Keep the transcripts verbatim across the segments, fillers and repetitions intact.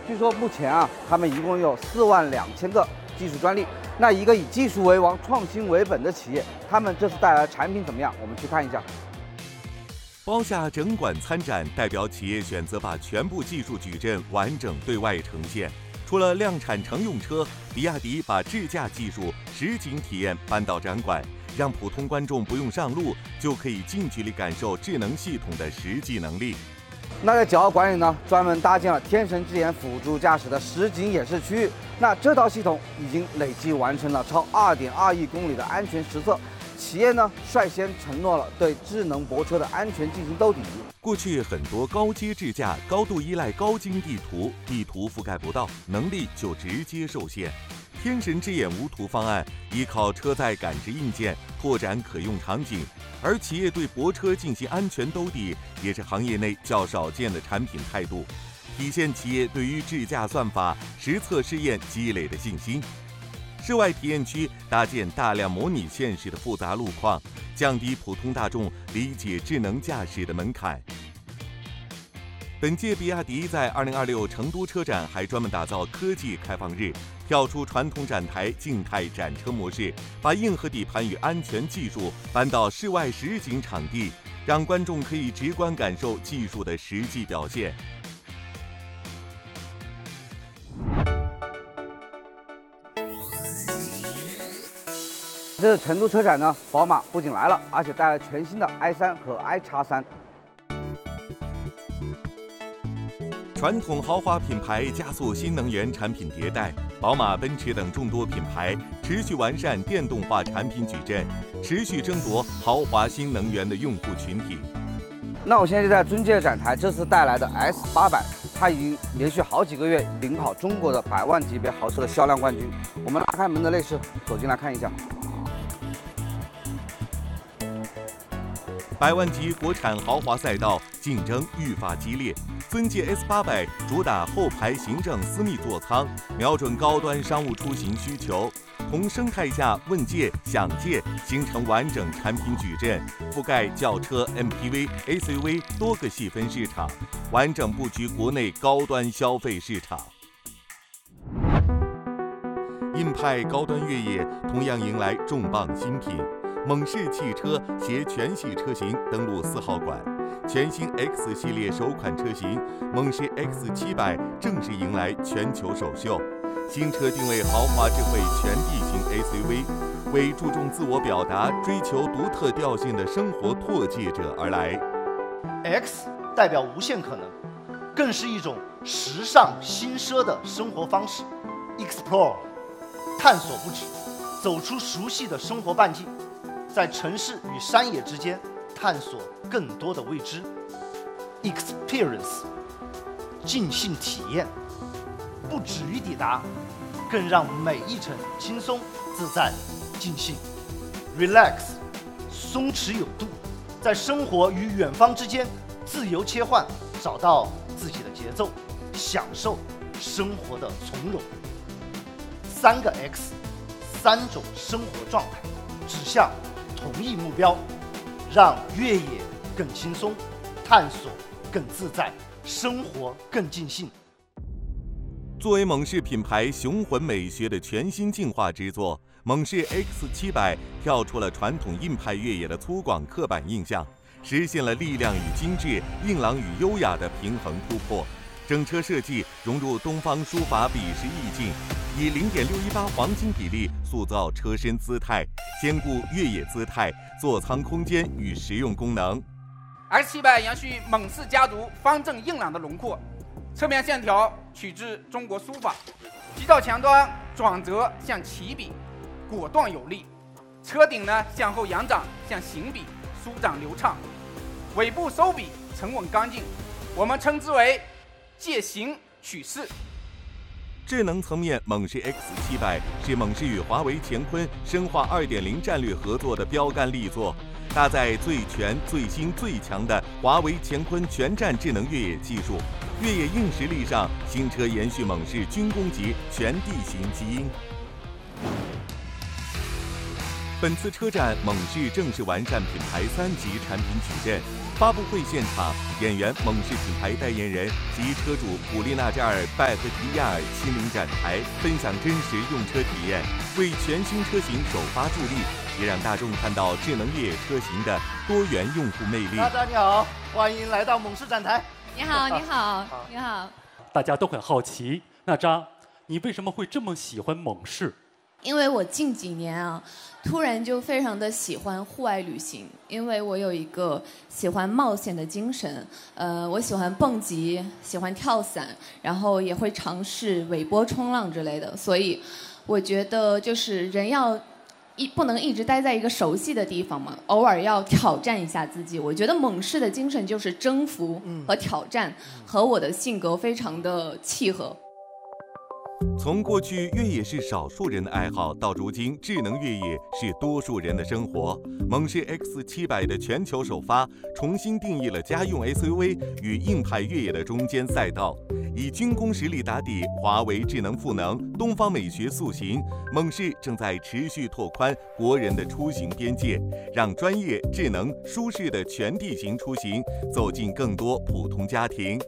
据说目前啊，他们一共有四万两千个技术专利。那一个以技术为王、创新为本的企业，他们这次带来的产品怎么样？我们去看一下。 包下整馆参展，代表企业选择把全部技术矩阵完整对外呈现。除了量产乘用车，比亚迪把智驾技术实景体验搬到展馆，让普通观众不用上路就可以近距离感受智能系统的实际能力。 那在骄傲馆里呢，专门搭建了天神之眼辅助驾驶的实景演示区域。那这套系统已经累计完成了超二点二亿公里的安全实测。企业呢率先承诺了对智能泊车的安全进行兜底。 过去很多高阶智驾高度依赖高精地图，地图覆盖不到，能力就直接受限。天神之眼无图方案依靠车载感知硬件拓展可用场景，而企业对泊车进行安全兜底，也是行业内较少见的产品态度，体现企业对于智驾算法实测试验积累的信心。室外体验区搭建大量模拟现实的复杂路况，降低普通大众理解智能驾驶的门槛。本届比亚迪在二零二六成都车展还专门打造科技开放日，跳出传统展台静态展车模式，把硬核底盘与安全技术搬到室外实景场地，让观众可以直观感受技术的实际表现。 这次成都车展呢，宝马不仅来了，而且带来全新的 i 三和 i 叉三。 传统豪华品牌加速新能源产品迭代，宝马、奔驰等众多品牌持续完善电动化产品矩阵，持续争夺豪华新能源的用户群体。 那我现在就在尊界展台，这次带来的 S 八百，它已经连续好几个月领跑中国的百万级别豪车的销量冠军。我们拉开门的内饰，走进来看一下。 百万级国产豪华赛道竞争愈发激烈，尊界 S 八百主打后排行政私密座舱，瞄准高端商务出行需求，同生态下问界、享界形成完整产品矩阵，覆盖轿车、M P V、S U V 多个细分市场，完整布局国内高端消费市场。硬派高端越野同样迎来重磅新品。猛士汽车携全系车型登陆四号馆，全新 X 系列首款车型猛士 X 七百正式迎来全球首秀。新车定位豪华智慧全地形 S U V， 为注重自我表达、追求独特调性的生活拓界者而来。 X 代表无限可能，更是一种时尚新奢的生活方式。Explore， 探索不止，走出熟悉的生活半径。在城市与山野之间探索更多的未知。 Experience 尽兴体验，不止于抵达，更让每一程轻松自在尽兴。 Relax 松弛有度，在生活与远方之间自由切换，找到自己的节奏，享受生活的从容。三个 X， 三种生活状态，指向同一目标，让越野更轻松，探索更自在，生活更尽兴。 作为猛士品牌雄浑美学的全新进化之作，猛士 X 七百跳出了传统硬派越野的粗犷刻板印象，实现了力量与精致、硬朗与优雅的平衡突破。整车设计融入东方书法笔式意境，以 零点六一八 黄金比例塑造车身姿态，兼顾越野姿态、座舱空间与实用功能。 X 七百延续猛士家族方正硬朗的轮廓，侧面线条取自中国书法，机罩前端转折像起笔，果断有力；车顶呢向后仰掌像行笔，舒展流畅；尾部收笔沉稳干净，我们称之为借形取势。 智能层面，猛士 X 七百是猛士与华为乾坤深化 二点零 战略合作的标杆力作，搭载最全、最新、最强的华为乾坤全站智能越野技术。越野硬实力上，新车延续猛士军工级全地形基因。 本次车展，猛士正式完善品牌三级产品矩阵。发布会现场，演员、猛士品牌代言人及车主普利纳扎尔·拜赫提亚尔亲临展台，分享真实用车体验，为全新车型首发助力，也让大众看到智能越野车型的多元用户魅力。 大家你好，欢迎来到猛士展台。 你好，你好，你好。 大家都很好奇，那扎，你为什么会这么喜欢猛士？ 因为我近几年啊，突然就非常的喜欢户外旅行，因为我有一个喜欢冒险的精神，呃，我喜欢蹦极，喜欢跳伞，然后也会尝试尾波冲浪之类的，所以我觉得就是人要一不能一直待在一个熟悉的地方嘛，偶尔要挑战一下自己。我觉得猛士的精神就是征服和挑战，和我的性格非常的契合。 从过去越野是少数人的爱好，到如今智能越野是多数人的生活。猛士 X 七百 的全球首发，重新定义了家用 S U V 与硬派越野的中间赛道。以军工实力打底，华为智能赋能，东方美学塑形，猛士正在持续拓宽国人的出行边界，让专业、智能、舒适的全地形出行走进更多普通家庭。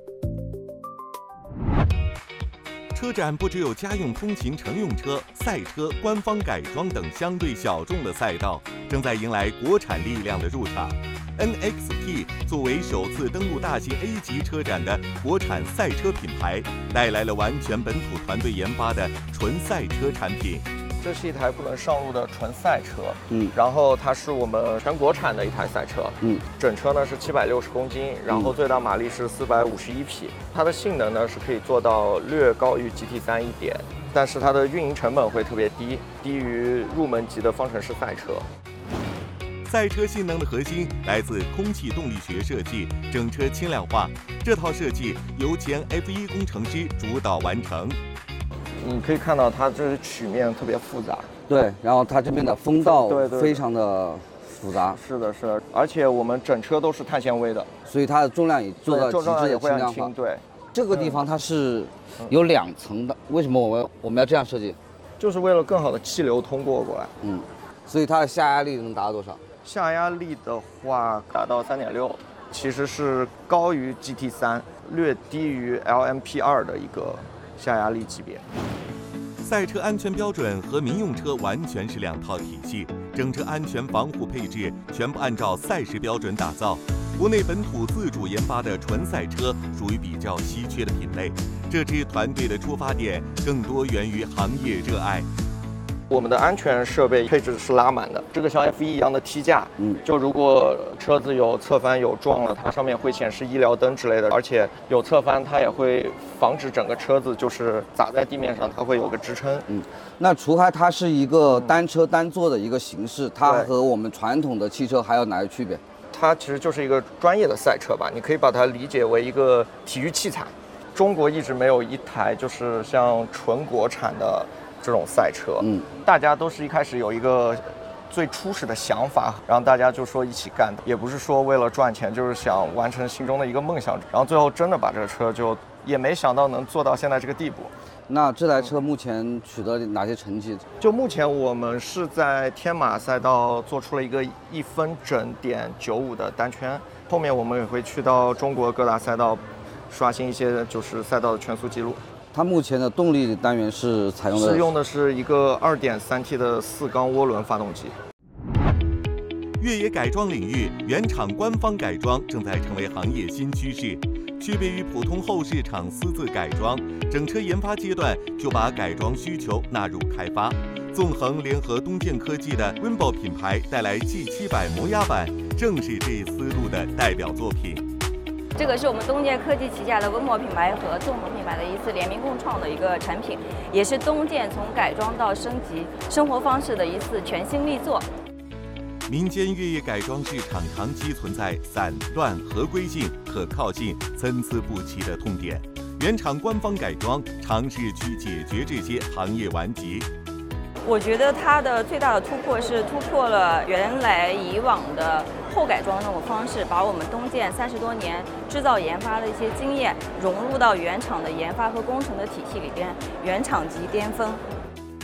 车展不只有家用通勤乘用车、赛车、官方改装等相对小众的赛道，正在迎来国产力量的入场。N X T 作为首次登陆大型 A 级车展的国产赛车品牌，带来了完全本土团队研发的纯赛车产品。 这是一台不能上路的纯赛车， 嗯， 然后它是我们全国产的一台赛车， 嗯， 整车呢是七百六十公斤，然后最大马力是四百五十一匹，它的性能呢是可以做到略高于 G T 三一点，但是它的运营成本会特别低，低于入门级的方程式赛车。 赛车性能的核心来自空气动力学设计，整车轻量化。这套设计由前 F 一 工程师主导完成。 你可以看到它这曲面特别复杂， 对，然后它这边的风道对对非常的复杂， 是的，是的，而且我们整车都是碳纤维的， 所以它的重量也做到极致的重量也会轻量化很轻。。对， 这个地方它是有两层的，为什么我们我们要这样设计？ 就是为了更好的气流通过过来。 嗯，所以它的下压力能达到多少？ 下压力的话达到三点六，其实是高于 G T 三，略低于 L M P 二的一个下压力级别。 赛车安全标准和民用车完全是两套体系，整车安全防护配置全部按照赛事标准打造。国内本土自主研发的纯赛车属于比较稀缺的品类，这支团队的出发点更多源于行业热爱。 我们的安全设备配置是拉满的，这个像 F 一 一样的梯架， 嗯， 就如果车子有侧翻有撞了，它上面会显示医疗灯之类的，而且有侧翻，它也会防止整个车子就是砸在地面上，它会有个支撑。 嗯，那除开它是一个单车单座的一个形式，它和我们传统的汽车还有哪个区别？ 它其实就是一个专业的赛车吧，你可以把它理解为一个体育器材。中国一直没有一台就是像纯国产的这种赛车， 嗯， 大家都是一开始有一个最初始的想法，然后大家就说一起干的，也不是说为了赚钱，就是想完成心中的一个梦想，然后最后真的把这个车就也没想到能做到现在这个地步。 那这台车目前取得哪些成绩？ 就目前我们是在天马赛道做出了一个一分整点九五的单圈，后面我们也会去到中国各大赛道刷新一些就是赛道的圈速记录。 它目前的动力单元是采用的是用的是一个 二点三 T 的四缸涡轮发动机。 越野改装领域，原厂官方改装正在成为行业新趋势。区别于普通后市场私自改装，整车研发阶段就把改装需求纳入开发。纵横联合东建科技的 Wimbo 品牌带来 G 七百磨压版，正是这一思路的代表作品。 这个是我们东建科技旗下的 Wimbo 品牌和纵横品牌的一次联名共创的一个产品，也是东建从改装到升级生活方式的一次全新力作。 民间越野改装市场长期存在散乱、合规性、可靠性参差不齐的痛点，原厂官方改装尝试去解决这些行业顽疾。 我觉得它的最大的突破是突破了原来以往的后改装那种方式，把我们东建三十多年制造研发的一些经验融入到原厂的研发和工程的体系里边，原厂级巅峰。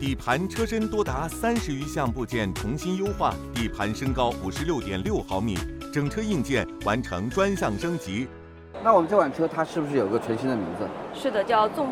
底盘车身多达三十余项部件重新优化，底盘升高五十六点六毫米，整车硬件完成专项升级。 那我们这款车它是不是有个全新的名字？ 是的，叫纵